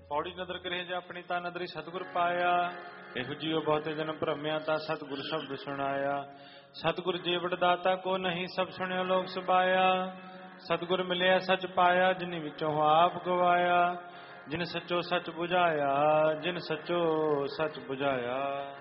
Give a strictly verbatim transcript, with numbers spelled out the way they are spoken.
ਪੌੜੀ ਨਦਰ ਕਰੇ ਜੇ ਆਪਣੀ ਤਾਂ ਨਦਰੀ ਸਤਿਗੁਰ ਪਾਇਆ। ਇਹੋ ਜਿਉ ਬਹੁਤੇ ਜਨ ਭ੍ਰਮਿਆ ਤਾਂ ਸਤਿਗੁਰ ਸ਼ਬਦ ਸੁਣਾਇਆ। ਸਤਿਗੁਰ ਜੀਵੜ ਦਾਤਾ ਕੋ ਨਹੀਂ ਸਭ ਸੁਣਿਓ ਲੋਕ ਸੁਭਾਇਆ। ਸਤਿਗੁਰ ਮਿਲਿਆ ਸੱਚ ਪਾਇਆ ਜਿਨੀ ਵਿੱਚੋਂ ਆਪ ਗਵਾਇਆ। ਜਿਨ ਸੱਚੋ ਸੱਚ 부ਝਾਇਆ ਜਿਨ ਸੱਚੋ ਸੱਚ 부ਝਾਇਆ।